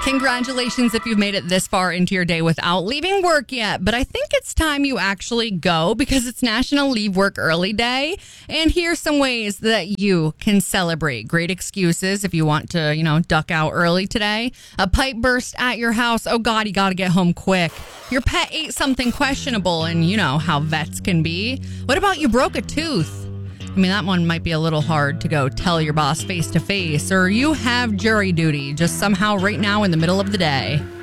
Congratulations if you've made it this far into your day without leaving work yet. But I think it's time you actually go because it's National Leave Work Early Day. And here's some ways that you can celebrate. Great excuses if you want to, duck out early today. A pipe burst at your house. Oh, God, you got to get home quick. Your pet ate something questionable, and you know how vets can be. What about you broke a tooth? I mean, that one might be a little hard to go tell your boss face to face, or you have jury duty just somehow right now in the middle of the day.